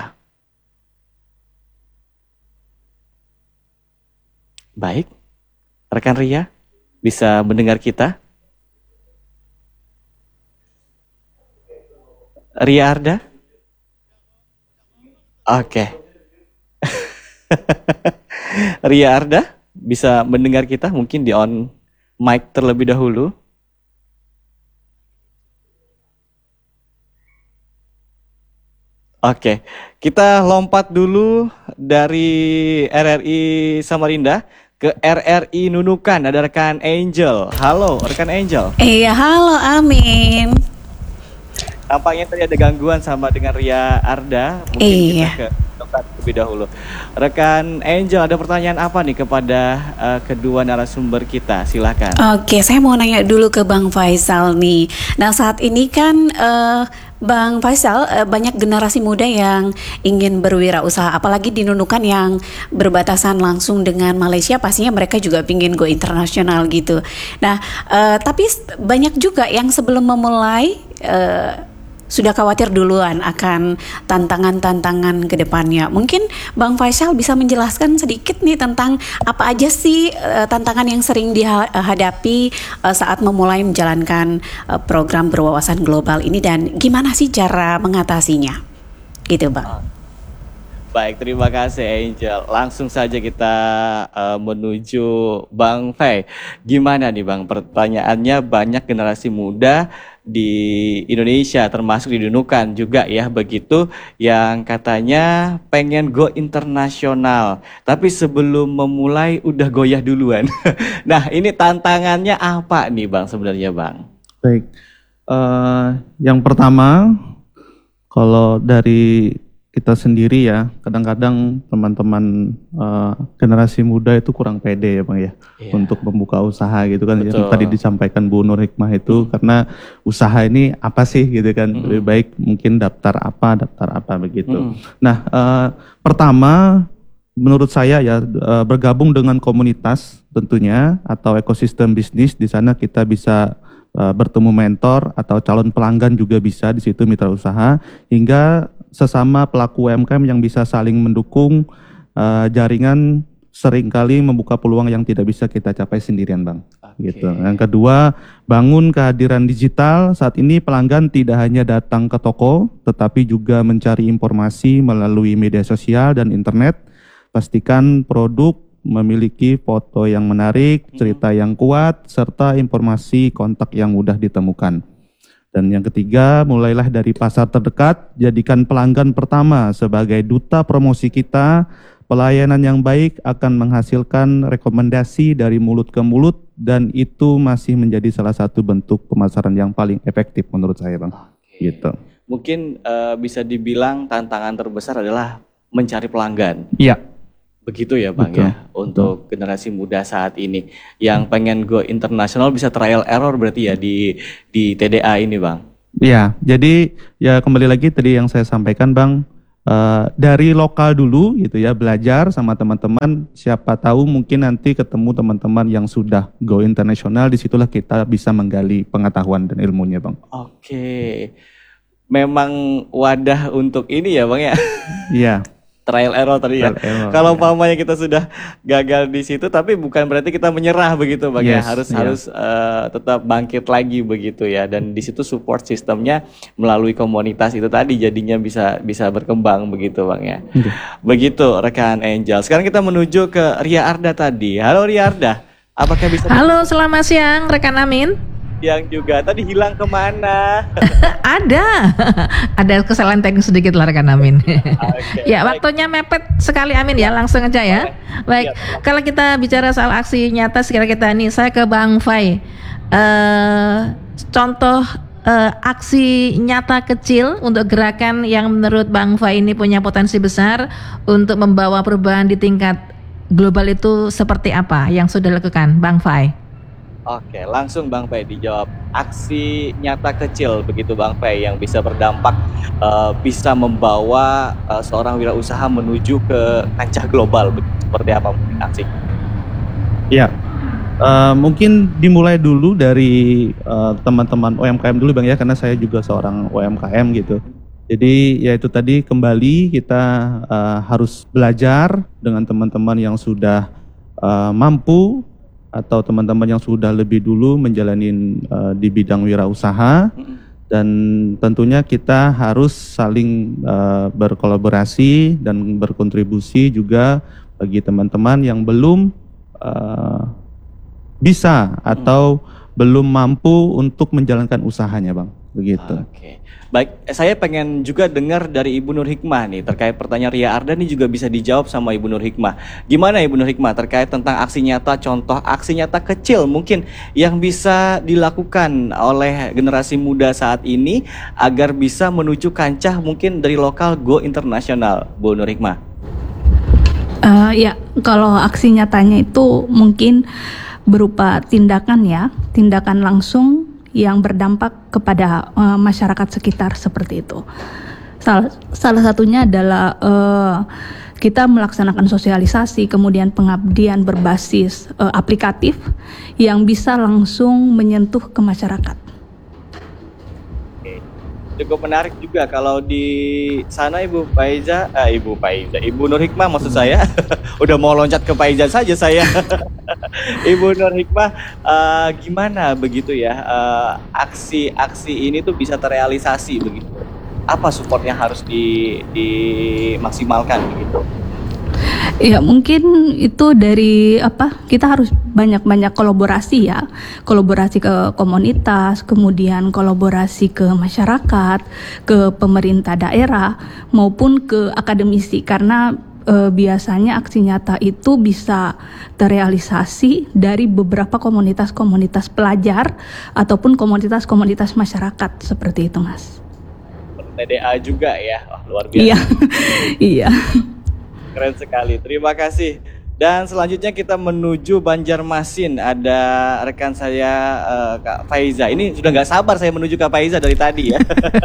Baik, rekan Ria bisa mendengar kita? Ria Arda? Oke. Ria Arda bisa mendengar kita? Mungkin di on mic terlebih dahulu. Oke, kita lompat dulu dari R R I Samarinda ke R R I Nunukan. Ada rekan Angel. Halo, rekan Angel. Iya, halo Amin. Tampaknya tadi ada gangguan sama dengan Ria Arda. Mungkin iya. kita ke tempat lebih dahulu. Rekan Angel, ada pertanyaan apa nih kepada uh, kedua narasumber kita? Silakan. Oke, saya mau nanya dulu ke Bang Faisal nih. Nah, saat ini kan uh, Bang Faisal, uh, banyak generasi muda yang ingin berwirausaha, apalagi di Nunukan yang berbatasan langsung dengan Malaysia, pastinya mereka juga ingin go internasional gitu. Nah, uh, tapi banyak juga yang sebelum memulai uh, sudah khawatir duluan akan tantangan-tantangan ke depannya. Mungkin Bang Faisal bisa menjelaskan sedikit nih tentang apa aja sih uh, tantangan yang sering dihadapi uh, saat memulai menjalankan uh, program berwawasan global ini, dan gimana sih cara mengatasinya? Gitu, Bang. Baik, terima kasih Angel. Langsung saja kita uh, menuju Bang Fei. Gimana nih Bang? Pertanyaannya banyak generasi muda di Indonesia termasuk di Nunukan juga ya begitu yang katanya pengen go internasional tapi sebelum memulai udah goyah duluan. Nah ini tantangannya apa nih Bang sebenarnya Bang? Baik, uh, yang pertama kalau dari kita sendiri ya, kadang-kadang teman-teman uh, generasi muda itu kurang pede ya Bang ya, yeah. untuk membuka usaha gitu kan. Betul. Yang tadi disampaikan Bu Nur Hikmah itu, hmm. karena usaha ini apa sih gitu kan, hmm. lebih baik mungkin daftar apa, daftar apa begitu. Hmm. Nah, uh, pertama menurut saya ya uh, bergabung dengan komunitas tentunya atau ekosistem bisnis, di sana kita bisa uh, bertemu mentor atau calon pelanggan juga bisa di situ mitra usaha, hingga sesama pelaku U M K M yang bisa saling mendukung, uh, jaringan seringkali membuka peluang yang tidak bisa kita capai sendirian Bang. Okay. Gitu. Yang kedua, bangun kehadiran digital. Saat ini pelanggan tidak hanya datang ke toko, tetapi juga mencari informasi melalui media sosial dan internet. Pastikan produk memiliki foto yang menarik, cerita yang kuat, serta informasi kontak yang mudah ditemukan. Dan yang ketiga, mulailah dari pasar terdekat, jadikan pelanggan pertama sebagai duta promosi kita. Pelayanan yang baik akan menghasilkan rekomendasi dari mulut ke mulut, dan itu masih menjadi salah satu bentuk pemasaran yang paling efektif menurut saya Bang. Oke. Gitu. Mungkin uh, bisa dibilang tantangan terbesar adalah mencari pelanggan. Iya. Begitu ya Bang. Betul. Ya, untuk Betul. generasi muda saat ini yang pengen go internasional bisa trial error berarti ya di di T D A ini Bang. Iya, jadi ya kembali lagi tadi yang saya sampaikan Bang, uh, dari lokal dulu gitu ya, belajar sama teman-teman, siapa tahu mungkin nanti ketemu teman-teman yang sudah go internasional, disitulah kita bisa menggali pengetahuan dan ilmunya Bang. Oke, memang wadah untuk ini ya Bang ya. Iya. Trial error tadi ya. Kalau umpamanya kita sudah gagal di situ, tapi bukan berarti kita menyerah begitu Bang yes, ya. Harus yeah. harus uh, tetap bangkit lagi begitu ya. Dan di situ support sistemnya melalui komunitas itu tadi jadinya bisa bisa berkembang begitu Bang ya. Okay. Begitu rekan Angel. Sekarang kita menuju ke Ria Arda tadi. Halo Ria Arda. Apakah bisa? Halo, selamat siang rekan Amin. Yang juga tadi hilang kemana? Ada, ada kesalahan teknis sedikit lah rekan Amin. Okay, ya baik. Waktunya mepet sekali Amin ya, langsung aja ya. Baik, ya. Kalau kita bicara soal aksi nyata sekarang kita nih, saya ke Bang Fei. Uh, contoh uh, aksi nyata kecil untuk gerakan yang menurut Bang Fei ini punya potensi besar untuk membawa perubahan di tingkat global itu seperti apa yang sudah dilakukan Bang Fei? Oke, langsung Bang Fei dijawab. Aksi nyata kecil begitu Bang Fei yang bisa berdampak, uh, bisa membawa uh, seorang wirausaha menuju ke kancah global. Seperti apa mungkin aksi? Ya, uh, mungkin dimulai dulu dari uh, teman-teman U M K M dulu Bang ya, karena saya juga seorang U M K M gitu. Jadi ya itu tadi kembali kita uh, harus belajar dengan teman-teman yang sudah uh, mampu atau teman-teman yang sudah lebih dulu menjalani uh, di bidang wirausaha, dan tentunya kita harus saling uh, berkolaborasi dan berkontribusi juga bagi teman-teman yang belum uh, bisa atau hmm. belum mampu untuk menjalankan usahanya Bang, begitu. Oke. Baik, saya pengen juga dengar dari Ibu Nur Hikmah nih terkait pertanyaan Ria Arda nih juga bisa dijawab sama Ibu Nur Hikmah. Gimana Ibu Nur Hikmah terkait tentang aksi nyata, contoh aksi nyata kecil mungkin yang bisa dilakukan oleh generasi muda saat ini agar bisa menuju kancah mungkin dari lokal go internasional, Bu Nur Hikmah? Uh, ya, kalau aksi nyatanya itu mungkin berupa tindakan ya, tindakan langsung yang berdampak kepada uh, masyarakat sekitar seperti itu. Salah, salah satunya adalah uh, kita melaksanakan sosialisasi, kemudian pengabdian berbasis uh, aplikatif yang bisa langsung menyentuh ke masyarakat. Cukup menarik juga kalau di sana Ibu Faiza, eh, Ibu Faiza, Ibu Nur Hikmah maksud saya, udah mau loncat ke Faiza saja saya. Ibu Nur Hikmah, uh, gimana begitu ya uh, aksi-aksi ini tuh bisa terrealisasi begitu apa support yang harus di, dimaksimalkan gitu? Ya mungkin itu dari apa, kita harus banyak-banyak kolaborasi ya, kolaborasi ke komunitas, kemudian kolaborasi ke masyarakat, ke pemerintah daerah maupun ke akademisi, karena e, biasanya aksi nyata itu bisa terrealisasi dari beberapa komunitas-komunitas pelajar ataupun komunitas-komunitas masyarakat seperti itu, Mas. T D A juga ya, oh, luar biasa. Iya, iya. Keren sekali, terima kasih. Dan selanjutnya kita menuju Banjarmasin. Ada rekan saya uh, Kak Faiza. Ini sudah nggak sabar saya menuju Kak Faiza dari tadi ya.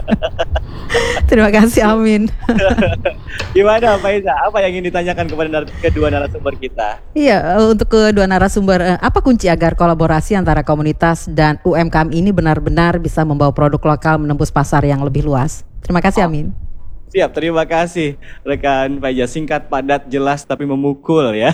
Terima kasih, Amin. Gimana Faiza? Apa yang ingin ditanyakan kepada nar- kedua narasumber kita? Iya, untuk kedua narasumber, apa kunci agar kolaborasi antara komunitas dan U M K M ini benar-benar bisa membawa produk lokal menembus pasar yang lebih luas? Terima kasih, Amin. Siap, terima kasih rekan Faiza. Singkat, padat, jelas tapi memukul ya.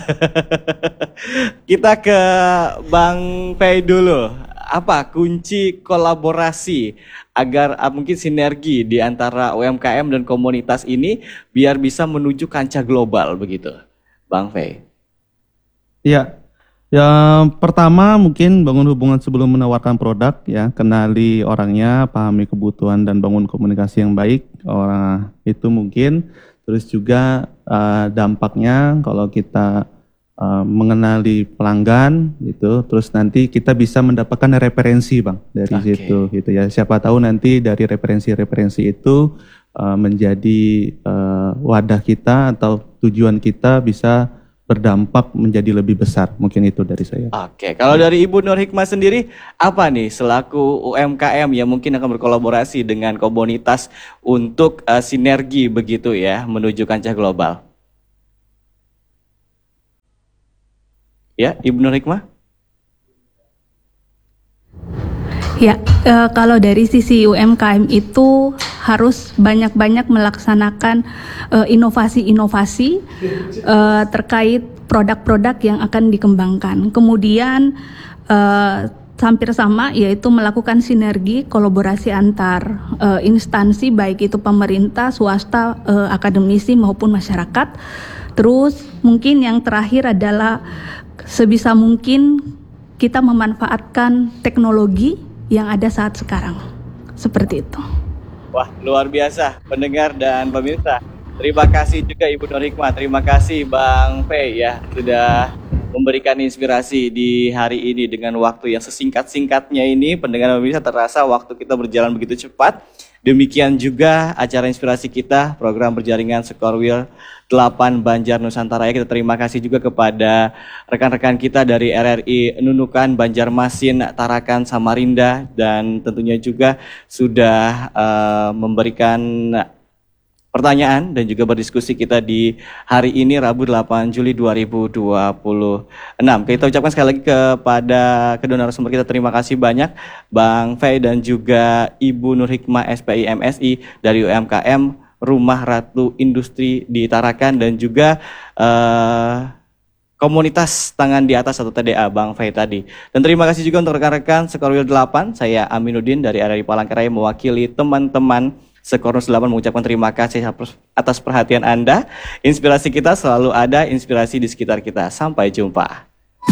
Kita ke Bang Fei dulu. Apa kunci kolaborasi agar uh, mungkin sinergi di antara U M K M dan komunitas ini biar bisa menuju kancah global begitu, Bang Fei? Iya. Yang pertama mungkin bangun hubungan sebelum menawarkan produk ya, kenali orangnya, pahami kebutuhan dan bangun komunikasi yang baik. Orang itu mungkin terus juga uh, dampaknya kalau kita uh, mengenali pelanggan gitu, terus nanti kita bisa mendapatkan referensi Bang dari okay. situ gitu ya. Siapa tahu nanti dari referensi-referensi itu uh, menjadi uh, wadah kita atau tujuan kita bisa berdampak menjadi lebih besar. Mungkin itu dari saya. Oke, kalau dari Ibu Nur Hikmah sendiri, apa nih selaku U M K M yang mungkin akan berkolaborasi dengan komunitas untuk uh, sinergi begitu ya, menuju kancah global? Ya, Ibu Nur Hikmah? Ya, e, kalau dari sisi U M K M itu harus banyak-banyak melaksanakan e, inovasi-inovasi e, terkait produk-produk yang akan dikembangkan. Kemudian e, hampir sama, yaitu melakukan sinergi kolaborasi antar e, instansi baik itu pemerintah, swasta, e, akademisi maupun masyarakat. Terus mungkin yang terakhir adalah sebisa mungkin kita memanfaatkan teknologi yang ada saat sekarang, seperti itu. Wah, luar biasa pendengar dan pemirsa. Terima kasih juga Ibu Nur Hikmah, terima kasih Bang Fei ya sudah memberikan inspirasi di hari ini dengan waktu yang sesingkat-singkatnya ini. Pendengar dan pemirsa, terasa waktu kita berjalan begitu cepat. Demikian juga acara inspirasi kita, program berjaringan Skorwil delapan Banjar Nusantara. Kita terima kasih juga kepada rekan-rekan kita dari R R I Nunukan, Banjarmasin, Tarakan, Samarinda, dan tentunya juga sudah uh, memberikan pertanyaan dan juga berdiskusi kita di hari ini Rabu delapan Juli dua ribu dua puluh enam. Kita ucapkan sekali lagi kepada kedua narasumber kita terima kasih banyak Bang Fei dan juga Ibu Nur Hikmah S P I M S I dari U M K M Rumah Ratu Industri di Tarakan dan juga uh, komunitas Tangan di Atas atau T D A Bang Fei tadi. Dan terima kasih juga untuk rekan-rekan Skorwil delapan. Saya Aminuddin dari R R I Palangkaraya mewakili teman-teman Sekornus delapan mengucapkan terima kasih atas perhatian Anda. Inspirasi kita selalu ada, inspirasi di sekitar kita. Sampai jumpa.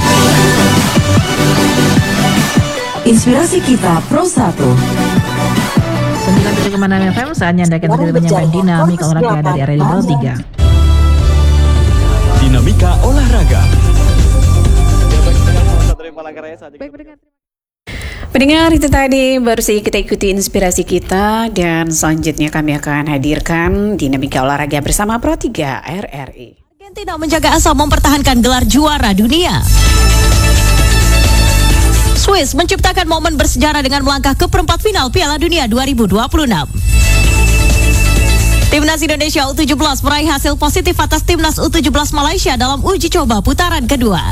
Inspirasi kita Pro satu. sembilan tujuh koma enam F M, saatnya Anda akan mendengar menyampaikan dinamika olahraga dari R R I Pro tiga. Dinamika olahraga. Baik, pendengar. Pendengar, itu tadi baru saja kita ikuti inspirasi kita dan selanjutnya kami akan hadirkan dinamika olahraga bersama Pro tiga R R I. Argentina menjaga asa mempertahankan gelar juara dunia. Swiss menciptakan momen bersejarah dengan melangkah ke perempat final Piala Dunia dua ribu dua puluh enam. Timnas Indonesia U tujuh belas meraih hasil positif atas Timnas U tujuh belas Malaysia dalam uji coba putaran kedua.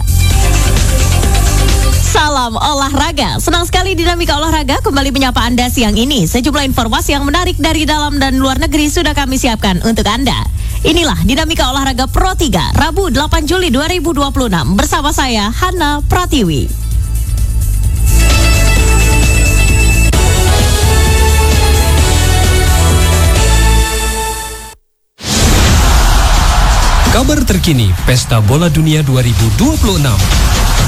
Salam olahraga. Senang sekali dinamika olahraga kembali menyapa Anda siang ini. Sejumlah informasi yang menarik dari dalam dan luar negeri sudah kami siapkan untuk Anda. Inilah dinamika olahraga Pro tiga Rabu delapan Juli dua ribu dua puluh enam bersama saya Hana Pratiwi. Kabar terkini Pesta Bola Dunia dua ribu dua puluh enam.